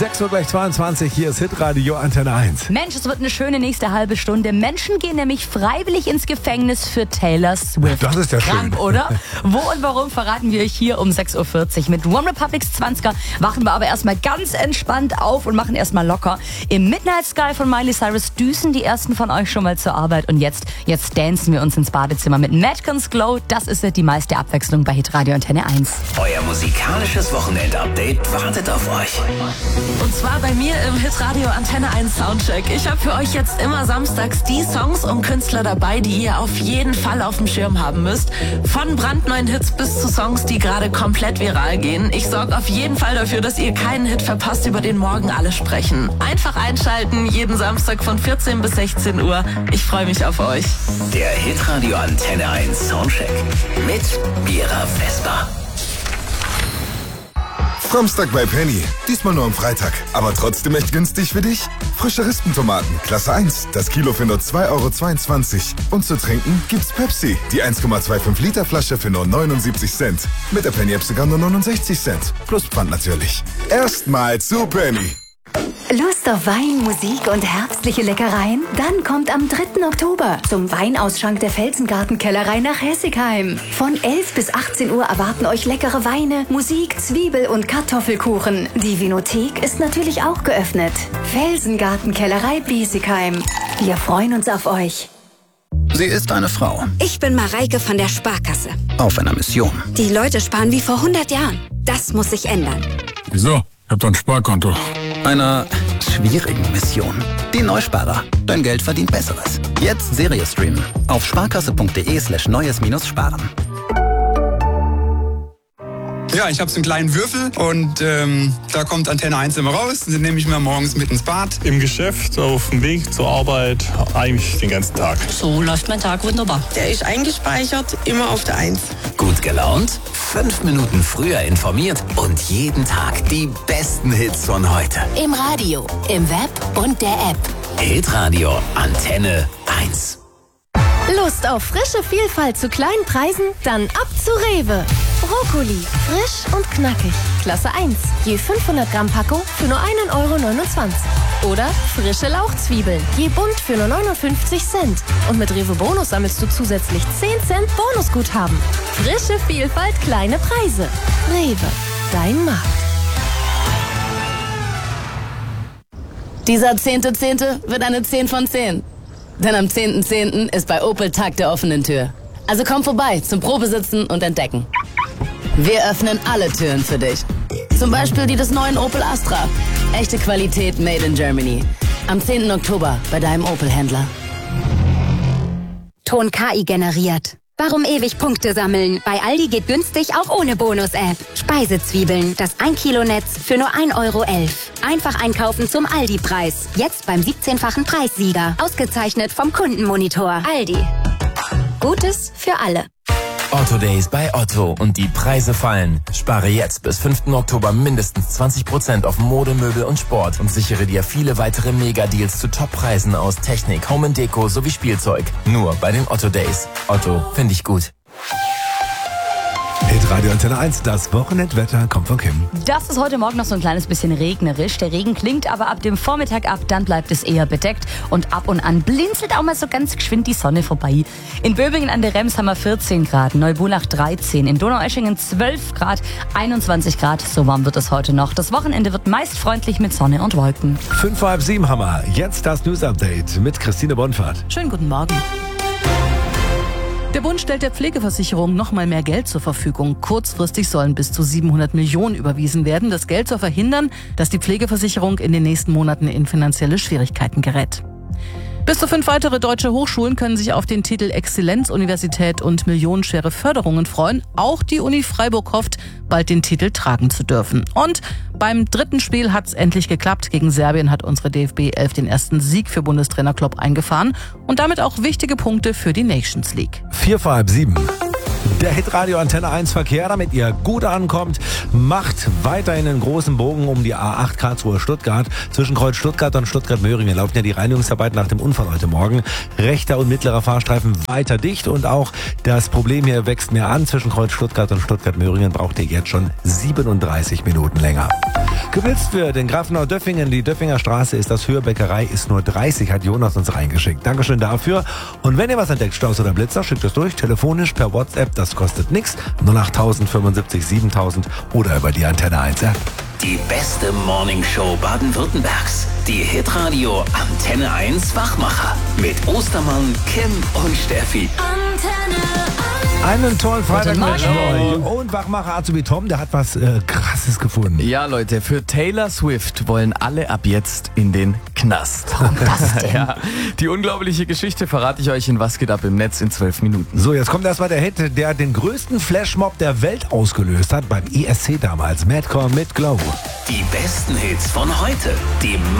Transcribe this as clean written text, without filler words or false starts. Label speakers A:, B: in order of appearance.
A: 6:22 Uhr, hier ist Hitradio Antenne 1.
B: Mensch, es wird eine schöne nächste halbe Stunde. Menschen gehen nämlich freiwillig ins Gefängnis für Taylor Swift.
A: Das ist ja schön.
B: Krank, oder? Wo und warum verraten wir euch hier um 6:40 Uhr. Mit OneRepublics 20er wachen wir aber erstmal ganz entspannt auf und machen erstmal locker. Im Midnight Sky von Miley Cyrus düsen die ersten von euch schon mal zur Arbeit. Und jetzt dancen wir uns ins Badezimmer mit Madcons Glow. Das ist die meiste Abwechslung bei Hitradio Antenne 1.
C: Euer musikalisches Wochenend-Update wartet auf euch.
D: Und zwar bei mir im Hitradio Antenne 1 Soundcheck. Ich habe für euch jetzt immer samstags die Songs und Künstler dabei, die ihr auf jeden Fall auf dem Schirm haben müsst. Von brandneuen Hits bis zu Songs, die gerade komplett viral gehen. Ich sorge auf jeden Fall dafür, dass ihr keinen Hit verpasst, über den morgen alle sprechen. Einfach einschalten, jeden Samstag von 14 bis 16 Uhr. Ich freue mich auf euch.
C: Der Hitradio Antenne 1 Soundcheck mit Mira Vesper.
E: Samstag bei Penny. Diesmal nur am Freitag. Aber trotzdem echt günstig für dich? Frische Rispentomaten, Klasse 1. Das Kilo für nur 2,22 €. Und zu trinken gibt's Pepsi. Die 1,25 Liter Flasche für nur 79 Cent. Mit der Penny-App sogar nur 69 Cent. Plus Pfand natürlich. Erstmal zu Penny.
F: Lust auf Wein, Musik und herbstliche Leckereien? Dann kommt am 3. Oktober zum Weinausschank der Felsengarten-Kellerei nach Hessigheim. Von 11 bis 18 Uhr erwarten euch leckere Weine, Musik, Zwiebel- und Kartoffelkuchen. Die Vinothek ist natürlich auch geöffnet. Felsengarten-Kellerei Biesigheim. Wir freuen uns auf euch.
C: Sie ist eine Frau
G: Ich bin Mareike von der Sparkasse.
C: auf einer Mission.
G: Die Leute sparen wie vor 100 Jahren. Das muss sich ändern.
H: Wieso? Ich hab doch ein Sparkonto.
C: Einer schwierigen Mission. Die Neusparer. Dein Geld verdient Besseres. Jetzt Serie streamen. Auf sparkasse.de/neues-sparen.
I: Ja, ich habe so einen kleinen Würfel und da kommt Antenne 1 immer raus. Den nehme ich mir morgens mit ins Bad.
H: Im Geschäft, auf dem Weg zur Arbeit, eigentlich den ganzen Tag.
D: So läuft mein Tag wunderbar.
J: Der ist eingespeichert, immer auf der 1.
C: Gut gelaunt, 5 Minuten früher informiert und jeden Tag die besten Hits von heute.
G: Im Radio, im Web und der App.
C: Hitradio Antenne 1.
F: Lust auf frische Vielfalt zu kleinen Preisen? Dann ab zu Rewe. Brokkoli, frisch und knackig. Klasse 1. Je 500 Gramm Packung für nur 1,29 €. Oder frische Lauchzwiebeln. Je bunt für nur 59 Cent. Und mit Rewe Bonus sammelst du zusätzlich 10 Cent Bonusguthaben. Frische Vielfalt, kleine Preise. Rewe, dein Markt.
K: Dieser 10.10. wird eine 10 von 10. Denn am 10.10. ist bei Opel Tag der offenen Tür. Also komm vorbei zum Probesitzen und Entdecken. Wir öffnen alle Türen für dich. Zum Beispiel die des neuen Opel Astra. Echte Qualität made in Germany. Am 10. Oktober bei deinem Opel-Händler.
G: Ton KI generiert. Warum ewig Punkte sammeln? Bei Aldi geht günstig auch ohne Bonus-App. Speisezwiebeln, das 1-Kilo-Netz für nur 1,11 €. Einfach einkaufen zum Aldi-Preis. Jetzt beim 17-fachen Preissieger. Ausgezeichnet vom Kundenmonitor. Aldi. Gutes für alle.
L: Otto Days bei Otto und die Preise fallen. Spare jetzt bis 5. Oktober mindestens 20% auf Mode, Möbel und Sport und sichere dir viele weitere Mega-Deals zu Top-Preisen aus Technik, Home & Deko sowie Spielzeug. Nur bei den Otto Days. Otto, finde ich gut.
A: Hitradio Antenne 1, das Wochenendwetter kommt von Kim.
B: Das ist heute Morgen noch so ein kleines bisschen regnerisch. Der Regen klingt aber ab dem Vormittag ab, dann bleibt es eher bedeckt. Und ab und an blinzelt auch mal so ganz geschwind die Sonne vorbei. In Böbingen an der Rems haben wir 14 Grad, Neubulach 13, in Donaueschingen 12 Grad, 21 Grad. So warm wird es heute noch. Das Wochenende wird meist freundlich mit Sonne und Wolken.
A: 5:30 haben wir. Jetzt das News-Update mit Christine Bonfahrt.
D: Schönen guten Morgen. Der Bund stellt der Pflegeversicherung noch mal mehr Geld zur Verfügung. Kurzfristig sollen bis zu 700 Millionen überwiesen werden. Das Geld soll verhindern, dass die Pflegeversicherung in den nächsten Monaten in finanzielle Schwierigkeiten gerät. Bis zu 5 weitere deutsche Hochschulen können sich auf den Titel Exzellenzuniversität und millionenschwere Förderungen freuen. Auch die Uni Freiburg hofft, bald den Titel tragen zu dürfen. Und beim dritten Spiel hat's endlich geklappt. Gegen Serbien hat unsere DFB 11 den ersten Sieg für Bundestrainer Klopp eingefahren und damit auch wichtige Punkte für die Nations League.
A: 7:45. Der Hitradio Antenne 1 Verkehr, damit ihr gut ankommt, macht weiterhin einen großen Bogen um die A8 Karlsruhe-Stuttgart. Zwischen Kreuz Stuttgart und Stuttgart-Möhringen laufen ja die Reinigungsarbeiten nach dem Unfall heute Morgen. Rechter und mittlerer Fahrstreifen weiter dicht und auch das Problem hier wächst mehr an. Zwischen Kreuz Stuttgart und Stuttgart-Möhringen braucht ihr jetzt schon 37 Minuten länger. Geblitzt wird in Grafenau-Döffingen. Die Döffinger Straße ist das Höherbäckerei, ist nur 30, hat Jonas uns reingeschickt. Dankeschön dafür. Und wenn ihr was entdeckt, Staus oder Blitzer, schickt es durch, telefonisch, per WhatsApp, das kostet nichts. 08000 75 7000 oder über die Antenne 1 App.
M: Die beste Morningshow Baden-Württembergs. Die Hitradio Antenne 1 Wachmacher. Mit Ostermann, Kim und Steffi.
A: Einen tollen Freitag mit euch. Und Wachmacher Azubi Tom, der hat was Krasses gefunden.
N: Ja, Leute, für Taylor Swift wollen alle ab jetzt in den Knast.
B: Warum das denn?
N: Ja, die unglaubliche Geschichte verrate ich euch in Was geht ab im Netz in 12 Minuten.
A: So, jetzt kommt erstmal der Hit, der den größten Flashmob der Welt ausgelöst hat beim ESC damals. Madcon mit Glow.
M: Die besten Hits von heute. Die